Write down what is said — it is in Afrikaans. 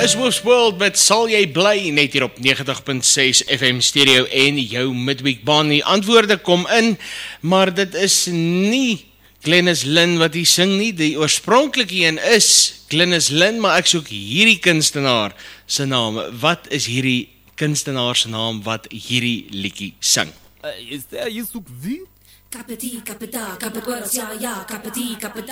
is Wolf's World met Sal jy bly, net hier op 90.6 FM stereo en jou midweek baan. Die antwoorde kom in, maar dit is nie Glenys Lynn wat hier sing nie. Die oorspronklike een is Glenys Lynn, maar ek soek hierdie kunstenaar se naam. Wat is hierdie kunstenaar se naam wat hierdie liedjie sing? Is jy soek wie? Kapeti, kapeta, kapetwaras, ja, kapeti, kapeta.